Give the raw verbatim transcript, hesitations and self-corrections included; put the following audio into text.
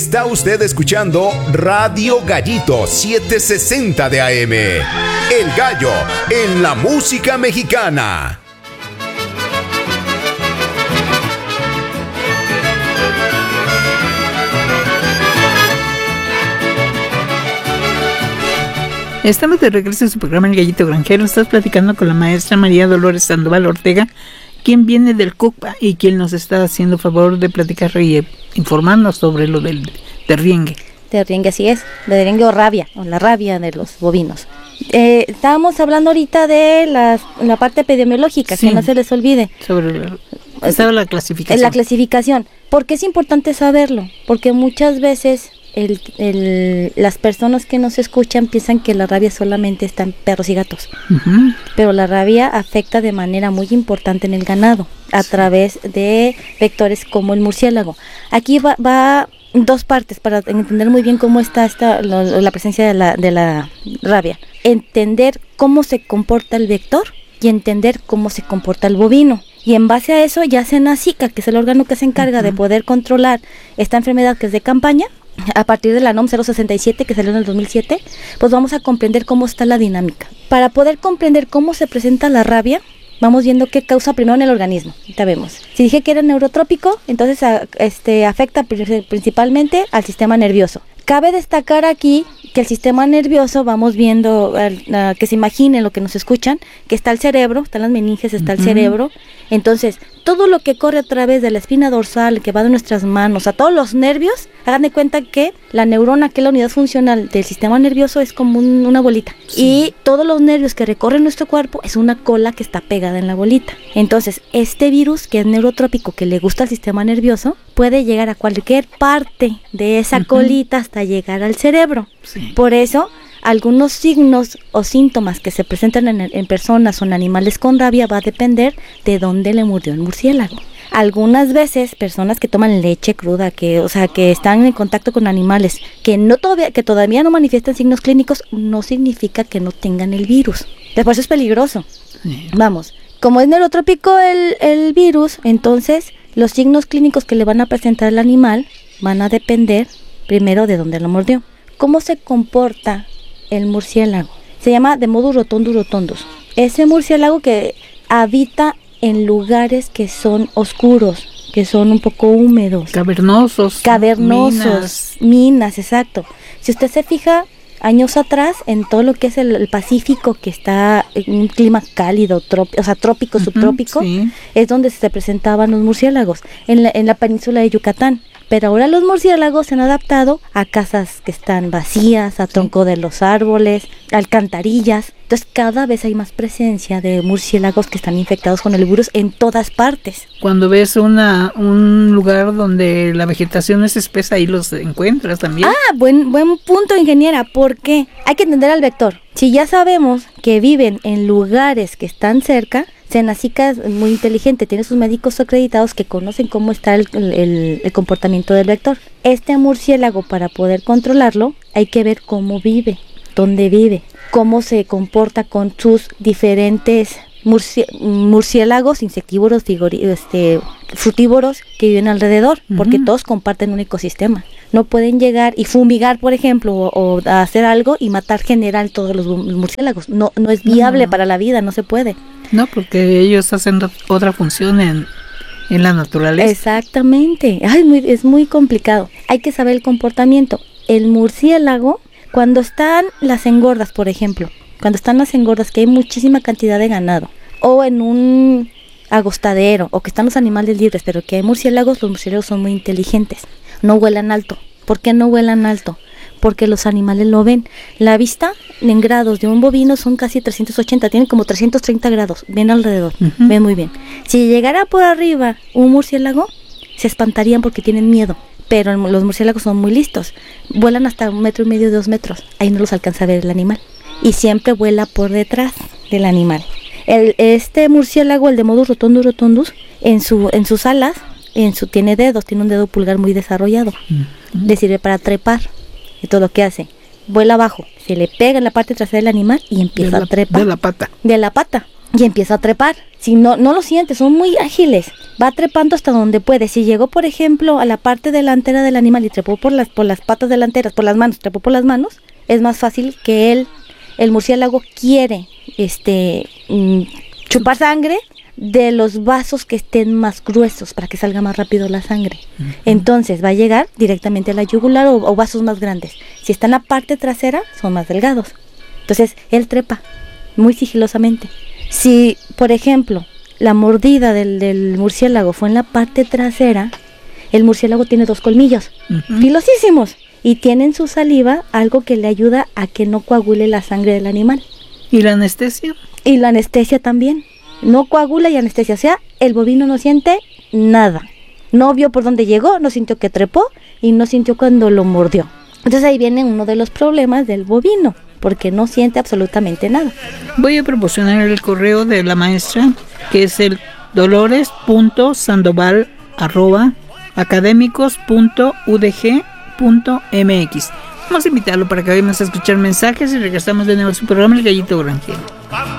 Está usted escuchando Radio Gallito setecientos sesenta de A M. El Gallo en la música mexicana. Estamos de regreso en su programa El Gallito Granjero. Estás platicando con la maestra María Dolores Sandoval Ortega, quien viene del CUCPA y quien nos está haciendo favor de platicar y informarnos sobre lo del derriengue. Derriengue, así es, de derriengue o rabia, o la rabia de los bovinos. Eh, estábamos hablando ahorita de las, la parte epidemiológica, sí, que no se les olvide. Sobre la, estaba la clasificación. La clasificación. ¿Por qué es importante saberlo? Porque muchas veces el, el, las personas que nos escuchan piensan que la rabia solamente está en perros y gatos. Uh-huh. Pero la rabia afecta de manera muy importante en el ganado, a sí. través de vectores como el murciélago. Aquí va, va dos partes para entender muy bien cómo está esta, la, la presencia de la, de la rabia. Entender cómo se comporta el vector y entender cómo se comporta el bovino. Y en base a eso ya se NACICA, que es el órgano que se encarga uh-huh. de poder controlar esta enfermedad que es de campaña, a partir de la NOM cero sesenta y siete que salió en el dos mil siete, pues vamos a comprender cómo está la dinámica. Para poder comprender cómo se presenta la rabia, vamos viendo qué causa primero en el organismo. Ya vemos. Si dije que era neurotrópico, entonces a, este, afecta principalmente al sistema nervioso. Cabe destacar aquí que el sistema nervioso, vamos viendo, uh, uh, que se imaginen lo que nos escuchan, que está el cerebro, están las meninges, está uh-huh. el cerebro. Entonces, todo lo que corre a través de la espina dorsal, que va de nuestras manos, a todos los nervios, hagan de cuenta que la neurona, que es la unidad funcional del sistema nervioso, es como un, una bolita. Sí. Y todos los nervios que recorren nuestro cuerpo es una cola que está pegada en la bolita. Entonces, este virus, que es neurotrópico, que le gusta al sistema nervioso, puede llegar a cualquier parte de esa uh-huh. colita hasta llegar al cerebro. Sí. Por eso, algunos signos o síntomas que se presentan en, en personas o en animales con rabia va a depender de dónde le mordió el murciélago. Algunas veces personas que toman leche cruda, que, o sea, que están en contacto con animales, que no todavía, que todavía no manifiestan signos clínicos, no significa que no tengan el virus. Por eso es peligroso. Sí. Vamos, como es neurotrópico el, el virus, entonces los signos clínicos que le van a presentar al animal van a depender primero de dónde lo mordió. ¿Cómo se comporta el murciélago? Se llama Demodus rotundus rotundus. Ese murciélago que habita en lugares que son oscuros, que son un poco húmedos. Cavernosos. Cavernosos. Minas, minas exacto. Si usted se fija, años atrás, en todo lo que es el, el Pacífico, que está en un clima cálido, trop, o sea, trópico, uh-huh, subtrópico, sí. es donde se presentaban los murciélagos, en la, en la península de Yucatán. Pero ahora los murciélagos se han adaptado a casas que están vacías, a tronco de los árboles, alcantarillas. Entonces cada vez hay más presencia de murciélagos que están infectados con el virus en todas partes. Cuando ves una un lugar donde la vegetación es espesa, ahí los encuentras también. Ah, buen, buen punto, ingeniera. ¿Por qué? Hay que entender al vector. Si ya sabemos que viven en lugares que están cerca, SENACICA es muy inteligente, tiene sus médicos acreditados que conocen cómo está el, el, el comportamiento del vector. Este murciélago, para poder controlarlo, hay que ver cómo vive, dónde vive, cómo se comporta con sus diferentes murci- murciélagos, insectívoros, figori- este, frutívoros que viven alrededor, uh-huh. porque todos comparten un ecosistema. No pueden llegar y fumigar, por ejemplo, o, o hacer algo y matar general todos los murciélagos. No, no es viable no. para la vida, no se puede. No, porque ellos hacen otra función en, en la naturaleza. Exactamente. Ay, muy, es muy complicado. Hay que saber el comportamiento. El murciélago, cuando están las engordas, por ejemplo, cuando están las engordas, que hay muchísima cantidad de ganado, o en un agostadero, o que están los animales libres, pero que hay murciélagos, los murciélagos son muy inteligentes. No vuelan alto. ¿Por qué no vuelan alto? Porque los animales lo ven. La vista en grados de un bovino son casi trescientos ochenta, tienen como trescientos treinta grados, ven alrededor, uh-huh. ven muy bien. Si llegara por arriba un murciélago, se espantarían porque tienen miedo, pero los murciélagos son muy listos, vuelan hasta un metro y medio, dos metros, ahí no los alcanza a ver el animal, y siempre vuela por detrás del animal. El, este murciélago, el Demodus rotundus rotundus, en, su, en sus alas, en su, tiene dedos, tiene un dedo pulgar muy desarrollado, uh-huh. le sirve para trepar. Y todo lo que hace, vuela abajo, se le pega en la parte trasera del animal y empieza de la, a trepar. De la pata. De la pata. y empieza a trepar. Si no, no lo siente, son muy ágiles. Va trepando hasta donde puede. Si llegó, por ejemplo, a la parte delantera del animal y trepó por las, por las patas delanteras, por las manos, trepó por las manos, es más fácil que él, el murciélago quiere este mm, chupar sangre de los vasos que estén más gruesos para que salga más rápido la sangre. Uh-huh. Entonces va a llegar directamente a la yugular o, o vasos más grandes. Si está en la parte trasera, son más delgados. Entonces él trepa muy sigilosamente. Si, por ejemplo, la mordida del, del murciélago fue en la parte trasera, el murciélago tiene dos colmillos, uh-huh. filosísimos, y tiene en su saliva algo que le ayuda a que no coagule la sangre del animal. ¿Y la anestesia? Y la anestesia también. No coagula y anestesia. O sea, el bovino no siente nada. No vio por dónde llegó, no sintió que trepó y no sintió cuando lo mordió. Entonces ahí viene uno de los problemas del bovino, porque no siente absolutamente nada. Voy a proporcionar el correo de la maestra, que es el dolores punto sandoval arroba académicos punto u d g punto m x. Vamos a invitarlo para que vayamos a escuchar mensajes y regresamos de nuevo a su programa El Gallito Granjero.